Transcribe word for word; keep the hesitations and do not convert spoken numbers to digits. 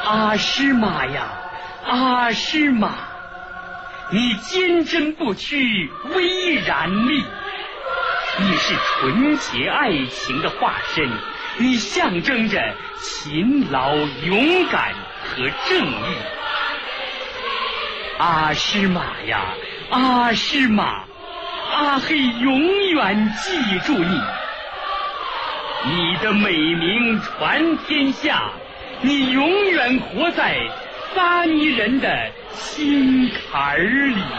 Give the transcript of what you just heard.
阿诗玛呀，阿诗玛，你坚贞不屈，巍然立。你是纯洁爱情的化身，你象征着勤劳、勇敢和正义。阿诗玛呀，阿诗玛，阿黑永远记住你，你的美名传天下，你永远活在撒尼人的心坎里。